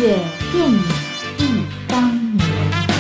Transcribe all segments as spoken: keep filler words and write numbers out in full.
越电影忆当年。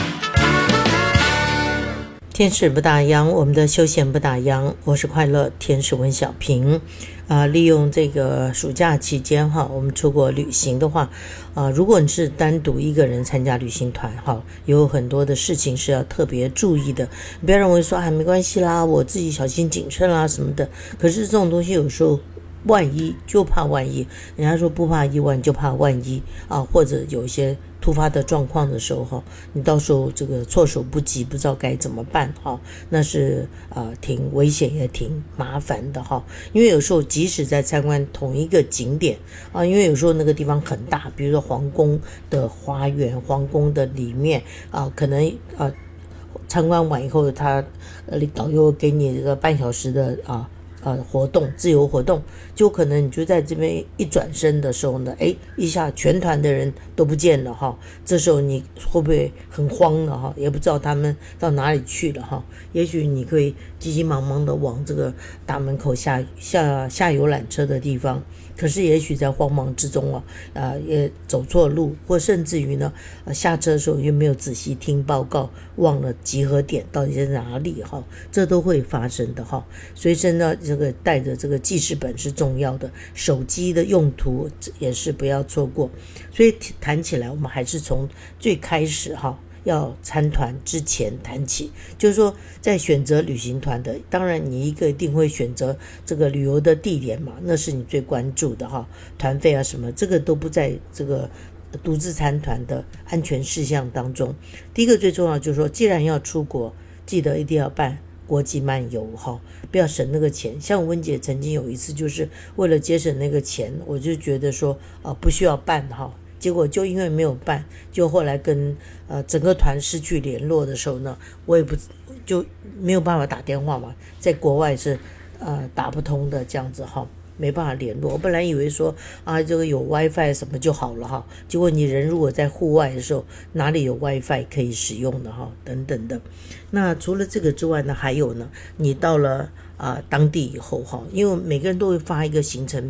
天使不打烊，我们的休闲不打烊，我是快乐天使温小平。啊、利用这个暑假期间哈，我们出国旅行的话，啊、如果你是单独一个人参加旅行团哈，有很多的事情是要特别注意的。你不要认为说啊没关系啦，我自己小心谨慎啦什么的。可是这种东西有时候万一就怕万一，人家说不怕意外就怕万一啊，或者有一些突发的状况的时候哈，你到时候这个措手不及，不知道该怎么办哈，那是啊、呃、挺危险也挺麻烦的哈。因为有时候即使在参观同一个景点啊，因为有时候那个地方很大，比如说皇宫的花园、皇宫的里面啊，可能啊参观完以后，他呃导游给你这个半小时的啊。呃，活动自由活动，就可能你就在这边一转身的时候呢，哎，一下全团的人都不见了哈，这时候你会不会很慌了哈？也不知道他们到哪里去了哈。也许你可以急急忙忙的往这个大门口下下下游览车的地方，可是也许在慌忙之中啊，呃，也走错路，或甚至于呢，呃、下车的时候又没有仔细听报告，忘了集合点到底在哪里哈，这都会发生的哈。随身呢，这个带着这个记事本是重要的，手机的用途也是不要错过。所以谈起来，我们还是从最开始哈。要参团之前谈起，就是说在选择旅行团的，当然你一个一定会选择这个旅游的地点嘛，那是你最关注的哈，团费啊什么，这个都不在这个独自参团的安全事项当中。第一个最重要就是说，既然要出国，记得一定要办国际漫游哈，不要省那个钱。像温姐曾经有一次，就是为了节省那个钱，我就觉得说啊、呃、不需要办哈。结果就因为没有办，就后来跟呃整个团失去联络的时候呢，我也不就没有办法打电话嘛，在国外是呃打不通的这样子哈，没办法联络。我本来以为说啊这个有 WiFi 什么就好了哈，结果你人如果在户外的时候，哪里有 WiFi 可以使用的哈，等等的。那除了这个之外呢，还有呢，你到了啊、呃、当地以后哈，因为每个人都会发一个行程